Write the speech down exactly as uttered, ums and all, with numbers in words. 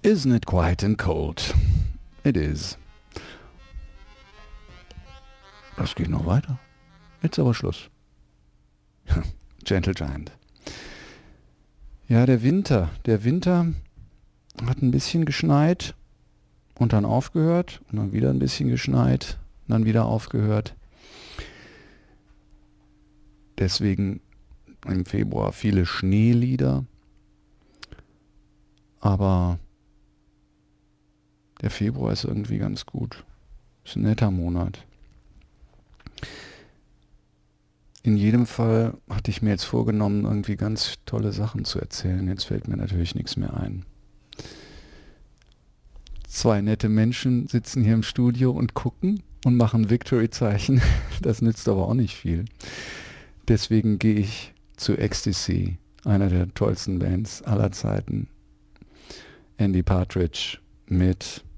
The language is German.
Isn't it quiet and cold? It is. Das geht noch weiter. Jetzt aber Schluss. Gentle Giant. Ja, der Winter. Der Winter hat ein bisschen geschneit und dann aufgehört und dann wieder ein bisschen geschneit und dann wieder aufgehört. Deswegen im Februar viele Schneelieder. Aber der Februar ist irgendwie ganz gut. Ist ein netter Monat. In jedem Fall hatte ich mir jetzt vorgenommen, irgendwie ganz tolle Sachen zu erzählen. Jetzt fällt mir natürlich nichts mehr ein. Zwei nette Menschen sitzen hier im Studio und gucken und machen Victory-Zeichen. Das nützt aber auch nicht viel. Deswegen gehe ich zu Ecstasy, einer der tollsten Bands aller Zeiten. Andy Partridge mit